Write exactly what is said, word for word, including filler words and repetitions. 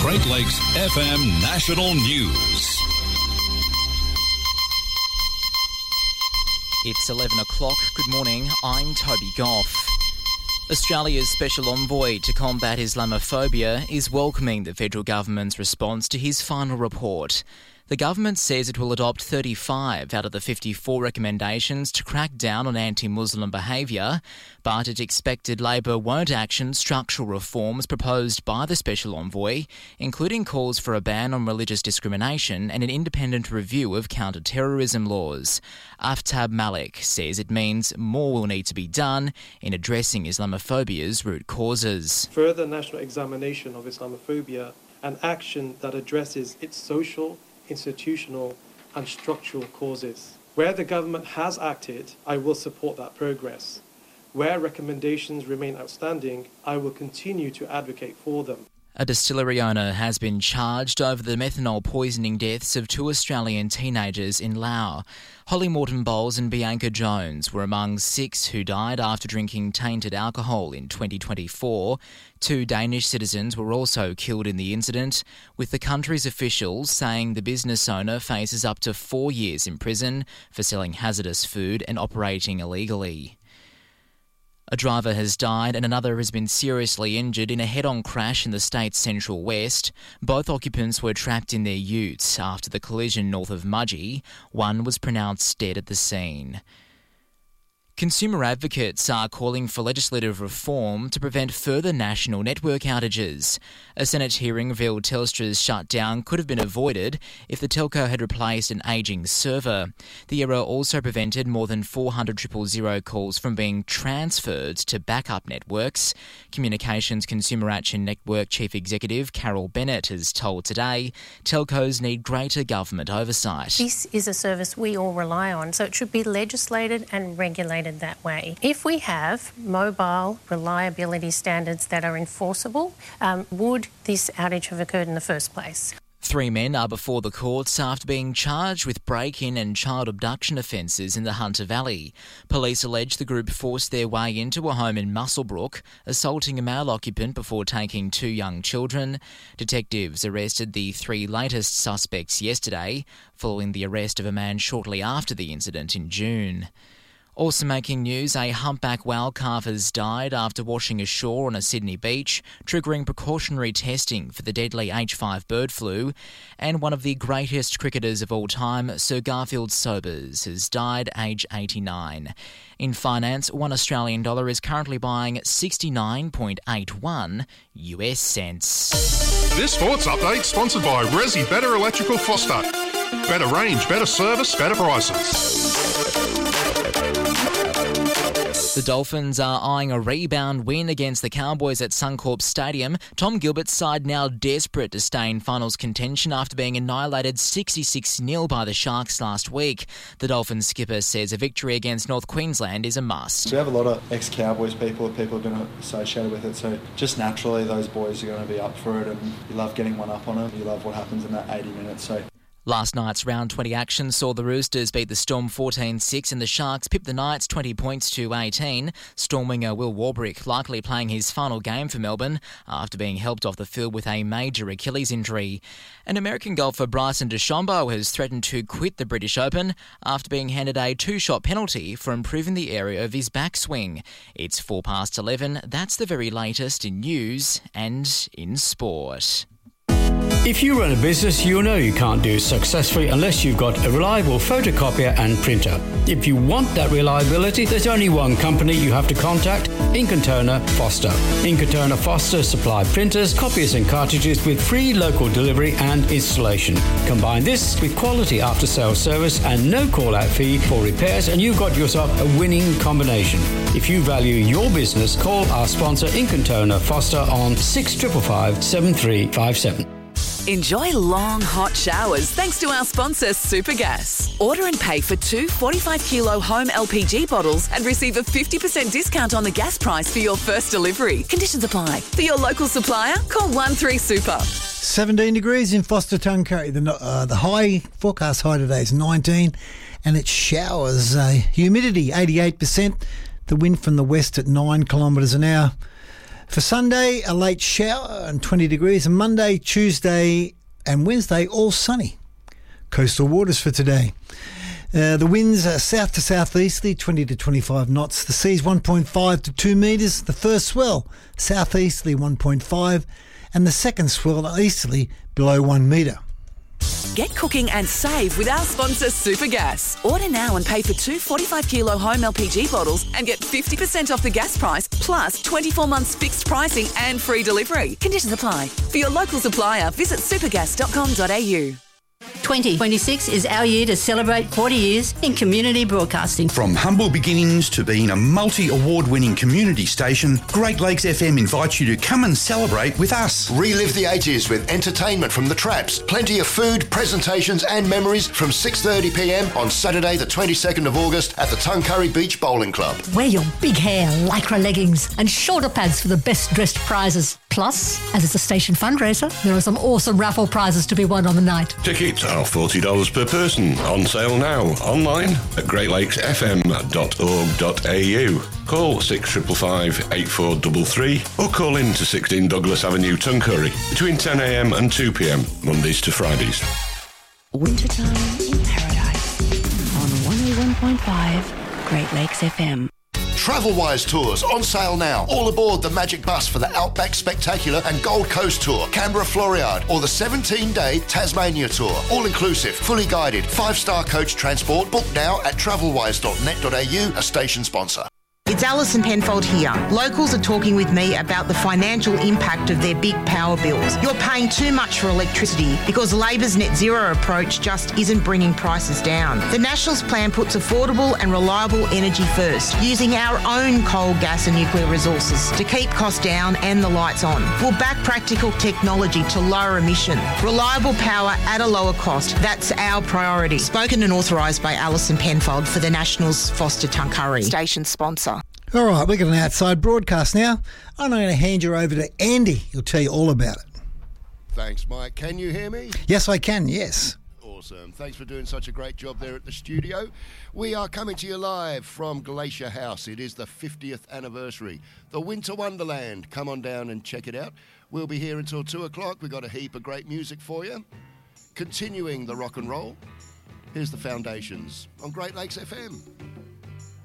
Great Lakes F M National News. It's eleven o'clock. Good morning. I'm Toby Goff. Australia's Special Envoy to combat Islamophobia is welcoming the federal government's response to his final report. The government says it will adopt thirty-five out of the fifty-four recommendations to crack down on anti-Muslim behaviour, but it expected Labor won't action structural reforms proposed by the Special Envoy, including calls for a ban on religious discrimination and an independent review of counter-terrorism laws. Aftab Malik says it means more will need to be done in addressing Islamophobia's root causes. Further national examination of Islamophobia and action that addresses its social, institutional and structural causes. Where the government has acted, I will support that progress. Where recommendations remain outstanding, I will continue to advocate for them. A distillery owner has been charged over the methanol poisoning deaths of two Australian teenagers in Laos. Holly Morton Bowles and Bianca Jones were among six who died after drinking tainted alcohol in twenty twenty-four. Two Danish citizens were also killed in the incident, with the country's officials saying the business owner faces up to four years in prison for selling hazardous food and operating illegally. A driver has died and another has been seriously injured in a head-on crash in the state's central west. Both occupants were trapped in their utes after the collision north of Mudgee. One was pronounced dead at the scene. Consumer advocates are calling for legislative reform to prevent further national network outages. A Senate hearing revealed Telstra's shutdown could have been avoided if the telco had replaced an ageing server. The error also prevented more than four hundred triple zero calls from being transferred to backup networks. Communications Consumer Action Network Chief Executive Carol Bennett has told Today telcos need greater government oversight. This is a service we all rely on, so it should be legislated and regulated that way. If we have mobile reliability standards that are enforceable, um, would this outage have occurred in the first place? Three men are before the courts after being charged with break-in and child abduction offences in the Hunter Valley. Police allege the group forced their way into a home in Muswellbrook, assaulting a male occupant before taking two young children. Detectives arrested the three latest suspects yesterday, following the arrest of a man shortly after the incident in June. Also making news, a humpback whale calf has died after washing ashore on a Sydney beach, triggering precautionary testing for the deadly H five bird flu. And one of the greatest cricketers of all time, Sir Garfield Sobers, has died aged eighty-nine. In finance, one Australian dollar is currently buying sixty-nine point eight one U S cents. This sports update sponsored by Resi Better Electrical Foster. Better range, better service, better prices. The Dolphins are eyeing a rebound win against the Cowboys at Suncorp Stadium. Tom Gilbert's side now desperate to stay in finals contention after being annihilated sixty-six nil by the Sharks last week. The Dolphins skipper says a victory against North Queensland is a must. We have a lot of ex-Cowboys people, people are going to associate with it, so just naturally those boys are going to be up for it, and you love getting one up on them. You love what happens in that eighty minutes, so... Last night's round twenty action saw the Roosters beat the Storm fourteen six and the Sharks pip the Knights twenty points to eighteen. Storm winger Will Warbrick likely playing his final game for Melbourne after being helped off the field with a major Achilles injury. And American golfer Bryson DeChambeau has threatened to quit the British Open after being handed a two-shot penalty for improving the area of his backswing. It's four past eleven. That's the very latest in news and in sport. If you run a business, you know you can't do it successfully unless you've got a reliable photocopier and printer. If you want that reliability, there's only one company you have to contact, Ink and Toner Foster. Ink and Toner Foster supply printers, copiers and cartridges with free local delivery and installation. Combine this with quality after-sales service and no call-out fee for repairs, and you've got yourself a winning combination. If you value your business, call our sponsor Ink and Toner Foster on six five five, seven three five seven. Enjoy long, hot showers thanks to our sponsor, Supergas. Order and pay for two forty-five kilo home L P G bottles and receive a fifty percent discount on the gas price for your first delivery. Conditions apply. For your local supplier, call one three super. seventeen degrees in Foster Tuncurry. The, uh, the high, forecast high today is nineteen, and it's showers. Uh, humidity, eighty-eight percent. The wind from the west at nine kilometres an hour. For Sunday, a late shower and twenty degrees. And Monday, Tuesday and Wednesday, all sunny. Coastal waters for today. Uh, the winds are south to southeasterly, twenty to twenty-five knots. The sea's one point five to two metres. The first swell, southeasterly, one point five. And the second swell, easterly, below one metre. Get cooking and save with our sponsor Supergas. Order now and pay for two forty-five kilo home L P G bottles and get fifty percent off the gas price, plus twenty-four months fixed pricing and free delivery. Conditions apply. For your local supplier, visit supergas dot com dot a u. twenty twenty-six is our year to celebrate forty years in community broadcasting. From humble beginnings to being a multi-award-winning community station, Great Lakes F M invites you to come and celebrate with us. Relive the eighties with entertainment from the Traps, plenty of food, presentations and memories from six thirty p m on Saturday the twenty-second of August at the Tuncurry Beach Bowling Club. Wear your big hair, lycra leggings and shoulder pads for the best dressed prizes. Plus, as it's a station fundraiser, there are some awesome raffle prizes to be won on the night. Tickets are forty dollars per person. On sale now. Online at great lakes f m dot org dot a u. Call six five five, eight four three three or call in to sixteen Douglas Avenue, Tuncurry between ten a m and two p m, Mondays to Fridays. Wintertime in Paradise on one oh one point five Great Lakes F M. Travelwise Tours on sale now. All aboard the Magic Bus for the Outback Spectacular and Gold Coast Tour, Canberra Floriade, or the seventeen-day Tasmania Tour. All inclusive, fully guided, five-star coach transport. Book now at travelwise dot net dot a u, a station sponsor. It's Alison Penfold here. Locals are talking with me about the financial impact of their big power bills. You're paying too much for electricity because Labor's net zero approach just isn't bringing prices down. The Nationals plan puts affordable and reliable energy first, using our own coal, gas and nuclear resources to keep costs down and the lights on. We'll back practical technology to lower emission. Reliable power at a lower cost. That's our priority. Spoken and authorised by Alison Penfold for the Nationals, Foster Tuncurry. Station sponsor. All right, we've got an outside broadcast now. I'm going to hand you over to Andy. He'll tell you all about it. Thanks, Mike. Can you hear me? Yes, I can, yes. Awesome. Thanks for doing such a great job there at the studio. We are coming to you live from Glacier House. It is the fiftieth anniversary. The Winter Wonderland. Come on down and check it out. We'll be here until two o'clock. We've got a heap of great music for you. Continuing the rock and roll, here's the Foundations on Great Lakes F M.